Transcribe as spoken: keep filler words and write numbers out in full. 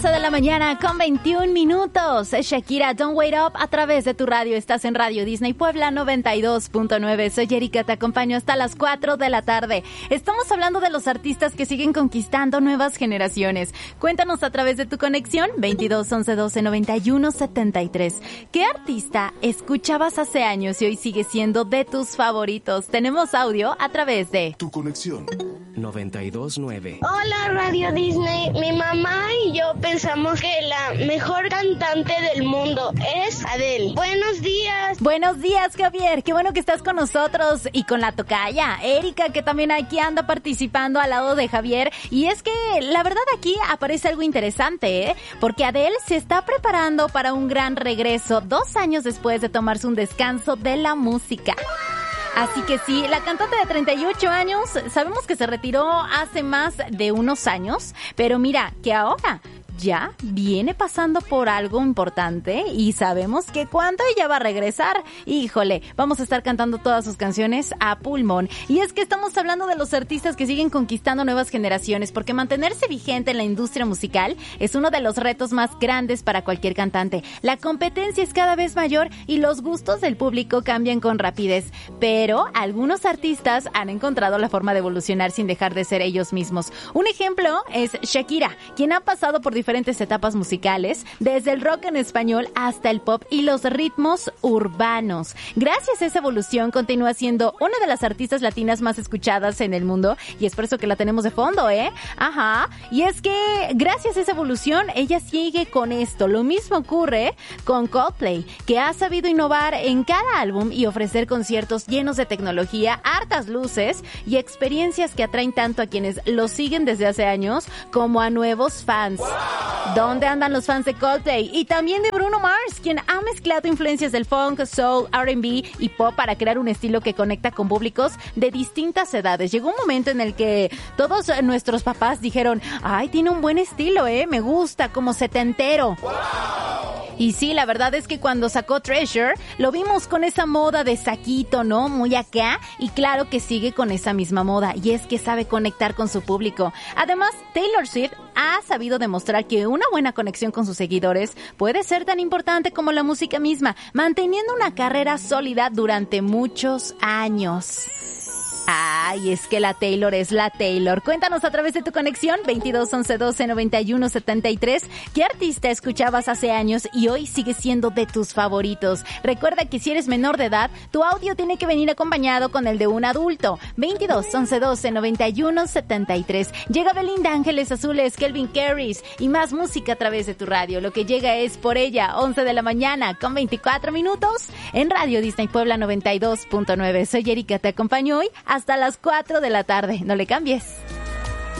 once de la mañana con veintiún minutos. Shakira, Don't Wait Up a través de tu radio. Estás en Radio Disney Puebla noventa y dos punto nueve. Soy Erika, te acompaño hasta las cuatro de la tarde. Estamos hablando de los artistas que siguen conquistando nuevas generaciones. Cuéntanos a través de tu conexión veintidós once doce noventa y uno setenta y tres. ¿Qué artista escuchabas hace años y hoy sigue siendo de tus favoritos? Tenemos audio a través de tu conexión noventa y dos punto nueve. Hola Radio Disney, mi mamá y yo pensamos que la mejor cantante del mundo es Adele. Buenos días. Buenos días, Javier, qué bueno que estás con nosotros y con la tocaya Erika, que también aquí anda participando al lado de Javier. Y es que la verdad aquí aparece algo interesante, ¿eh? Porque Adele se está preparando para un gran regreso dos años después de tomarse un descanso de la música. Así que sí, la cantante de treinta y ocho años, sabemos que se retiró hace más de unos años, pero mira que ahora ya viene pasando por algo importante y sabemos que cuando ella va a regresar, híjole, vamos a estar cantando todas sus canciones a pulmón. Y es que estamos hablando de los artistas que siguen conquistando nuevas generaciones, porque mantenerse vigente en la industria musical es uno de los retos más grandes para cualquier cantante. La competencia es cada vez mayor y los gustos del público cambian con rapidez, pero algunos artistas han encontrado la forma de evolucionar sin dejar de ser ellos mismos. Un ejemplo es Shakira, quien ha pasado por diferentes etapas musicales, desde el rock en español hasta el pop y los ritmos urbanos. Gracias a esa evolución continúa siendo una de las artistas latinas más escuchadas en el mundo y es por eso que la tenemos de fondo, ¿eh? Ajá. Y es que gracias a esa evolución ella sigue con esto. Lo mismo ocurre con Coldplay, que ha sabido innovar en cada álbum y ofrecer conciertos llenos de tecnología, hartas luces y experiencias que atraen tanto a quienes lo siguen desde hace años como a nuevos fans. ¡Wow! ¿Dónde andan los fans de Coldplay? Y también de Bruno Mars, quien ha mezclado influencias del funk, soul, R and B y pop para crear un estilo que conecta con públicos de distintas edades. Llegó un momento en el que todos nuestros papás dijeron, ay, tiene un buen estilo, eh, me gusta, como setentero. ¡Wow! Y sí, la verdad es que cuando sacó Treasure, lo vimos con esa moda de saquito, ¿no? Muy acá, y claro que sigue con esa misma moda, y es que sabe conectar con su público. Además, Taylor Swift ha sabido demostrar que una buena conexión con sus seguidores puede ser tan importante como la música misma, manteniendo una carrera sólida durante muchos años. Ay, es que la Taylor es la Taylor. Cuéntanos a través de tu conexión veintidós once doce noventa y uno setenta y tres qué artista escuchabas hace años y hoy sigue siendo de tus favoritos. Recuerda que si eres menor de edad, tu audio tiene que venir acompañado con el de un adulto. veintidós once doce noventa y uno setenta y tres. Llega Belinda, Ángeles Azules, Kelvin Carris y más música a través de tu radio. Lo que llega es Por Ella, once de la mañana con veinticuatro minutos en Radio Disney Puebla noventa y dos punto nueve. Soy Erika, te acompaño hoy hasta las cuatro de la tarde. No le cambies.